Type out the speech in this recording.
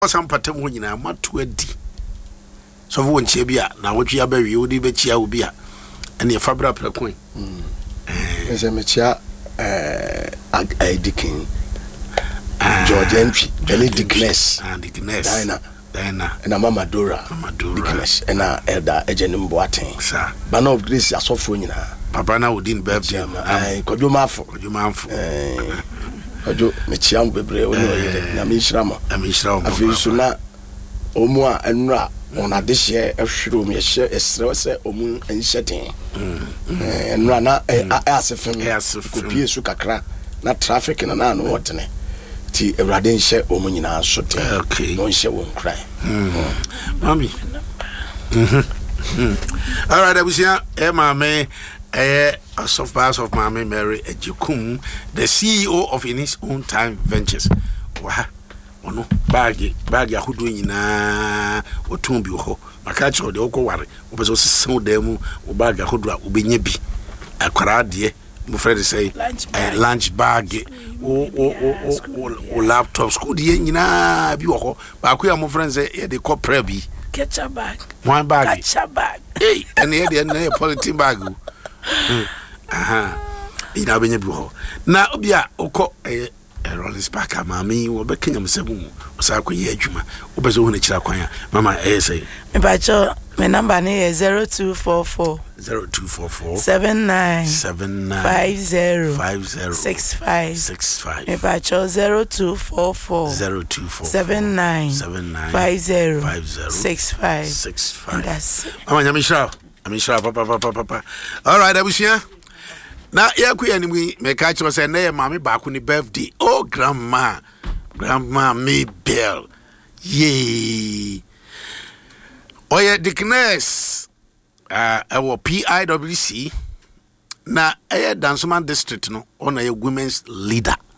some pattern when you are not 20. So when Chebia, now what you are very, you would be chia ubia, and your fabra coin. As a mature a Dickin George Entry, Jenny Dickness, and Dickness, Diana, and a Mama Dora, Dickness, and a Elder Egenim Boating, sir. But no grace as of Funina. Papa now didn't bear them. I could do mouthful, could you mouthful. I do Michiam Bebre, Namishrama, I feel sooner or more and ra on a dish year of shrew me a share a stress or moon and setting. And run as a family as a copy sucacra, not traffic in an annual water. Tea a radin share or moon in our shot. Okay, no share won't cry. Mommy. All right, I was here, Emma May. A soft pass of Mammy Mary Ejukum, the CEO of In His Own Time Ventures. Wah, no, baggy, who doing na or tumbi ho. My catch or the Oko Wari, was also so demo, or bagga hudra, ubinebi. A quaradia, my friend say, lunch bag, or laptop, school, yena, buho, but we are my friends, they call Prebi. Catch a bag. One bag. Catch a bag. Hey, and the other polythene bag. Ina benye buho na obia okọ Rollins Park amami wo be Kenya msebu osa kwenye adwuma obezo hu na kira kwan mama say me bacho me number ni 0244 79 50 65 me bacho 0244 79 50 65 that's mama nyamisha Amisha papa. All right, Abusia. Now, yakuya ni me catch was say na mommy back on the birthday. Oh, grandma Mabel. Yay. Oh yeah, Dickness. Our PIWC. Na Dansoman district no on a women's leader.